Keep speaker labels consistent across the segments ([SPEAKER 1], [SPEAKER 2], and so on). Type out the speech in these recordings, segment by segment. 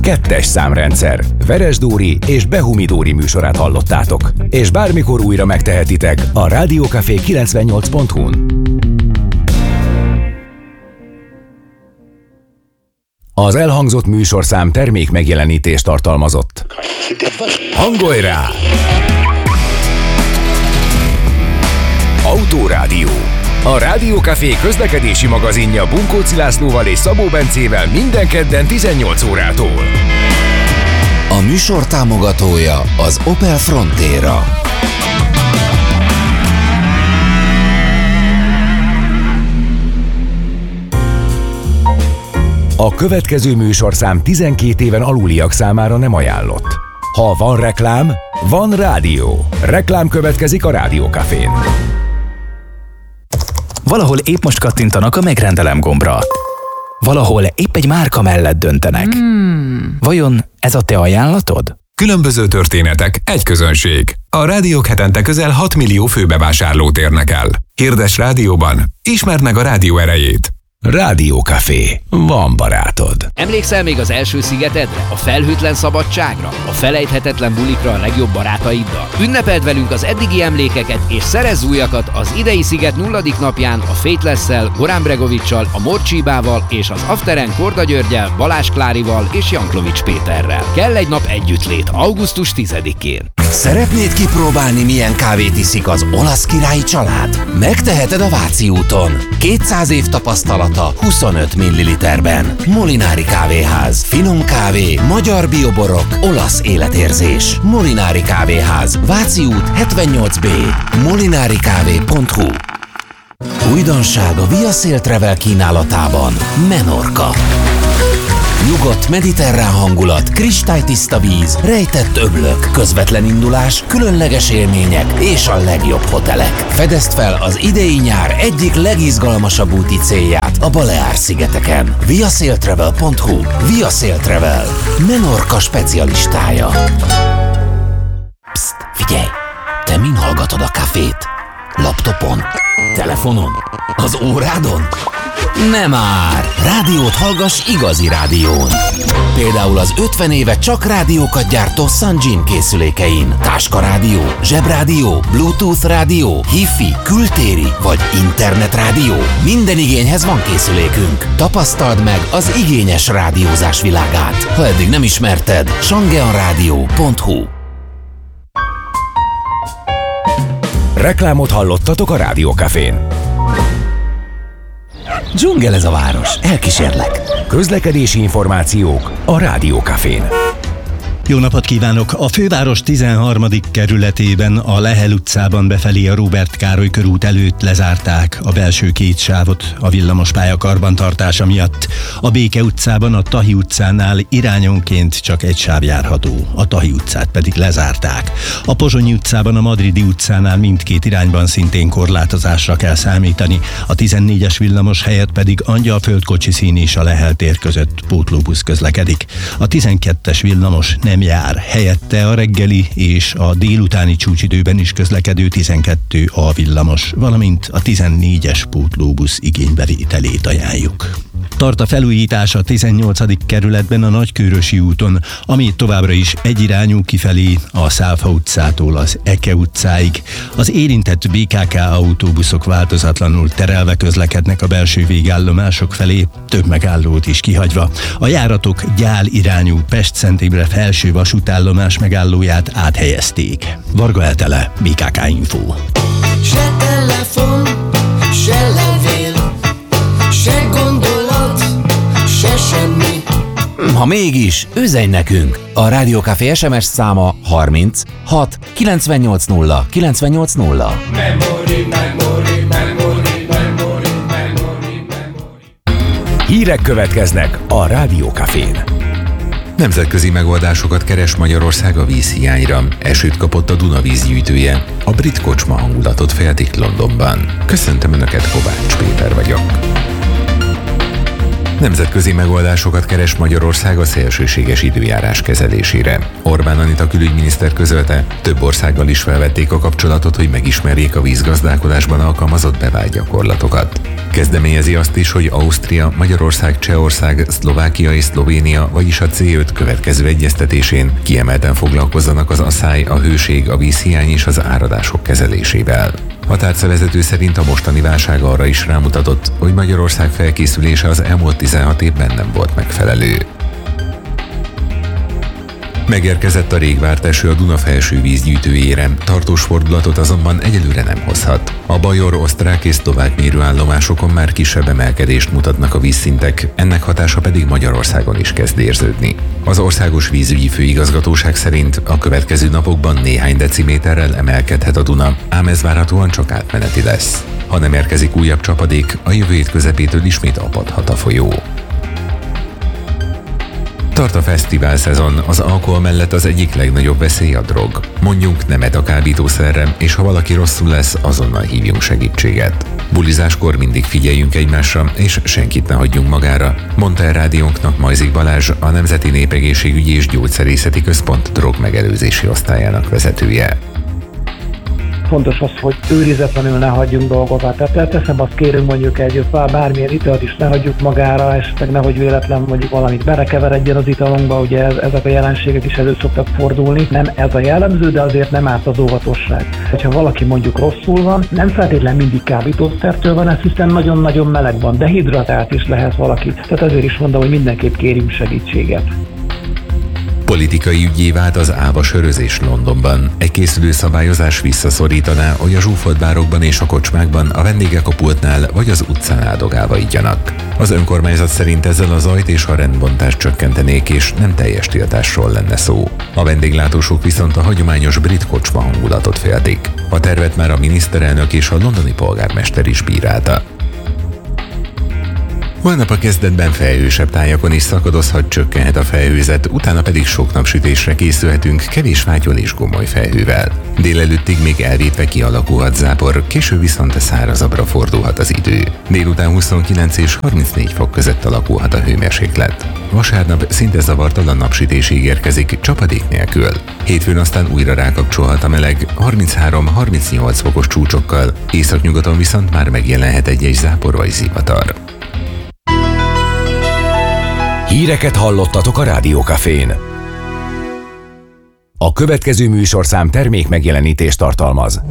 [SPEAKER 1] 2-es számrendszer. Veres Dóri és Behumi Dóri műsorát hallottátok. És bármikor újra megtehetitek a Rádiókafé 98.hu-n. Az elhangzott műsorszám termék megjelenítést tartalmazott. Hangolj rá! Autórádió. A Rádiókafé közlekedési magazinja Bunkóci Lászlóval és Szabó Bencével minden kedden 18 órától.
[SPEAKER 2] A műsor támogatója az Opel Frontera.
[SPEAKER 1] A következő műsorszám 12 éven aluliak számára nem ajánlott. Ha van reklám, van rádió. Reklám következik a Rádiókafén.
[SPEAKER 3] Valahol épp most kattintanak a megrendelem gombra. Valahol épp egy márka mellett döntenek. Vajon ez a te ajánlatod?
[SPEAKER 4] Különböző történetek, egy közönség. A rádiók hetente közel 6 millió főbevásárlót érnek el. Hirdess rádióban, ismerd meg a rádió erejét.
[SPEAKER 1] Rádiókafé. Van barátod.
[SPEAKER 5] Emlékszel még az első szigetedre? A felhőtlen szabadságra? A felejthetetlen bulikra a legjobb barátaiddal? Ünnepeld velünk az eddigi emlékeket, és szerezz újakat az idei sziget 0. napján a Faithless-szel, Goran Bregovic-sal, a Morcsibával és az Afteren Korda Györgyel, Balázs Klárival és Janklovics Péterrel. Kell egy nap együttlét augusztus 10-én.
[SPEAKER 2] Szeretnéd kipróbálni, milyen kávét iszik az olasz királyi család? Megteheted a Váci úton. 200 év tapasztalata 25 ml-ben. Molinári kávéház. Finom kávé, magyar bioborok, olasz életérzés. Molinári kávéház. Váci út 78B. molinarikávé.hu. Újdonság a Via Sail Travel kínálatában. Menorca. Nyugodt mediterrán hangulat, kristálytiszta víz, rejtett öblök, közvetlen indulás, különleges élmények és a legjobb hotelek. Fedezd fel az idei nyár egyik legizgalmasabb úti célját a Baleár-szigeteken. viasailtravel.hu. Via Sail Travel. Menorca specialistája. Psst, figyelj! Te min hallgatod a kafét? Laptopon? Telefonon? Az órádon? Nem már! Rádiót hallgass igazi rádión! Például az 50 éve csak rádiókat gyártó Sunjin készülékein. Táskarádió, zsebrádió, Bluetooth rádió, Hi-Fi, kültéri vagy internetrádió. Minden igényhez van készülékünk. Tapasztald meg az igényes rádiózás világát. Ha eddig nem ismerted, shangeanradio.hu.
[SPEAKER 1] Reklámot hallottatok a Rádiókafén.
[SPEAKER 2] Dzsungel ez a város, elkísérlek.
[SPEAKER 1] Közlekedési információk a Rádiókafén.
[SPEAKER 6] Jó napot kívánok! A főváros 13. kerületében a Lehel utcában befelé a Róbert Károly körút előtt lezárták a belső két sávot a villamospálya karbantartása miatt. A Béke utcában a Tahi utcánál irányonként csak egy sáv járható, a Tahi utcát pedig lezárták. A Pozsonyi utcában a Madridi utcánál mindkét irányban szintén korlátozásra kell számítani, a 14-es villamos helyett pedig Angyalföld kocsiszín és a Lehel tér között pótlóbusz közlekedik. A 12-es villamos nem jár, helyette a reggeli és a délutáni csúcsidőben is közlekedő 12A villamos, valamint a 14-es pótlóbusz igénybevételét ajánljuk. Tart a felújítás a 18. kerületben a Nagykőrösi úton, ami továbbra is egyirányú kifelé a Szálfa utcától az Eke utcáig. Az érintett BKK autóbuszok változatlanul terelve közlekednek a belső végállomások felé, több megállót is kihagyva. A járatok Gyál irányú Pest-Szentébre felső vasútállomás megállóját áthelyezték. Varga Etele, BKK Info.
[SPEAKER 7] Se telefon, se levél, se gondolat, se semmi.
[SPEAKER 2] Ha mégis, üzenj nekünk! A Rádiókafé SMS száma 30 6 980 980.
[SPEAKER 1] Hírek következnek a Rádiókafén.
[SPEAKER 4] Nemzetközi megoldásokat keres Magyarország a vízhiányra. Esőt kapott a Dunavíz gyűjtője. A brit kocsma hangulatot feltik Londonban. Köszöntöm Önöket, Kovács Péter vagyok.
[SPEAKER 8] Nemzetközi megoldásokat keres Magyarország a szélsőséges időjárás kezelésére. Orbán Anita külügyminiszter közölte, több országgal is felvették a kapcsolatot, hogy megismerjék a vízgazdálkodásban alkalmazott bevált gyakorlatokat. Kezdeményezi azt is, hogy Ausztria, Magyarország, Csehország, Szlovákia és Szlovénia, vagyis a C5 következő egyeztetésén kiemelten foglalkozzanak az asszály, a hőség, a vízhiány és az áradások kezelésével. A tárcavezető szerint a mostani válság arra is rámutatott, hogy Magyarország felkészülése az elmúlt 16 évben nem volt megfelelő. Megérkezett a rég várt eső a Duna felső vízgyűjtőjére, tartós fordulatot azonban egyelőre nem hozhat. A bajor, osztrák és szlovák mérőállomásokon már kisebb emelkedést mutatnak a vízszintek, ennek hatása pedig Magyarországon is kezd érződni. Az Országos Vízügyi Főigazgatóság szerint a következő napokban néhány deciméterrel emelkedhet a Duna, ám ez várhatóan csak átmeneti lesz. Ha nem érkezik újabb csapadék, a jövő hét közepétől ismét apadhat a folyó. Tart a fesztivál szezon, az alkohol mellett az egyik legnagyobb veszély a drog. Mondjunk nemet a kábítószerre, és ha valaki rosszul lesz, azonnal hívjunk segítséget. Bulizáskor mindig figyeljünk egymásra, és senkit ne hagyjunk magára, mondta el rádiónknak Majzik Balázs, a Nemzeti Népegészségügyi és Gyógyszerészeti Központ drogmegelőzési osztályának vezetője.
[SPEAKER 9] Fontos az, hogy őrizetlenül ne hagyjunk dolgokat. Tehát teszem azt kérünk mondjuk bármilyen italt is ne hagyjuk magára, esetleg nehogy véletlen mondjuk valamit belekeveredjen az italunkba, ugye ezek a jelenségek is elő szoktak fordulni. Nem ez a jellemző, de azért nem árt az óvatosság. Ha valaki mondjuk rosszul van, nem feltétlen mindig kábítószertől van ez, hiszen nagyon-nagyon meleg van, de hidratált is lehet valaki. Tehát ezért is mondom, hogy mindenképp kérjünk segítséget.
[SPEAKER 8] Politikai ügyé vált az áva sörözés Londonban. Egy készülő szabályozás visszaszorítaná, hogy a zsúfolt bárokban és a kocsmákban a vendégek a pultnál vagy az utcán áldogálva igyanak. Az önkormányzat szerint ezzel a zajt és a rendbontást csökkentenék, és nem teljes tiltásról lenne szó. A vendéglátósok viszont a hagyományos brit kocsma hangulatot féltik. A tervet már a miniszterelnök és a londoni polgármester is bírálta. Holnap a kezdetben felhősebb tájakon is szakadozhat, csökkenhet a felhőzet, utána pedig sok napsütésre készülhetünk kevés fáttyol és gomoly felhővel. Délelőttig még elvétve kialakulhat zápor, később viszont szárazabbra fordulhat az idő. Délután 29 és 34 fok között alakulhat a hőmérséklet. Vasárnap szinte zavartalan napsütés ígérkezik, csapadék nélkül. Hétfőn aztán újra rákapcsolhat a meleg, 33-38 fokos csúcsokkal, északnyugaton viszont már megjelenhet egy zápor vagy zivatar.
[SPEAKER 1] Híreket hallottatok a Rádió Cafén. A következő műsorszám termék megjelenítést tartalmaz.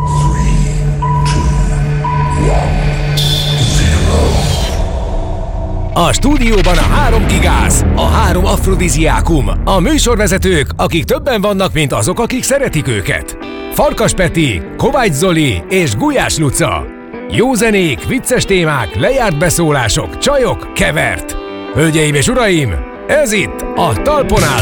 [SPEAKER 1] A stúdióban a 3 gigász, a 3 afrodiziákum, a műsorvezetők, akik többen vannak, mint azok, akik szeretik őket. Farkas Peti, Kovács Zoli és Gulyás Luca. Jó zenék, vicces témák, lejárt beszólások, csajok, kevert. Hölgyeim és uraim, ez itt a Talpon áll